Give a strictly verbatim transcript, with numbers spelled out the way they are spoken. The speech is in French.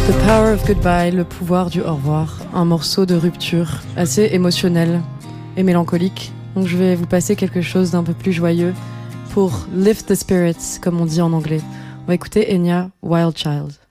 The Power of Goodbye, le pouvoir du au revoir, un morceau de rupture assez émotionnel et mélancolique. Donc je vais vous passer quelque chose d'un peu plus joyeux pour lift the spirits, comme on dit en anglais. On va écouter Enya, Wild Child.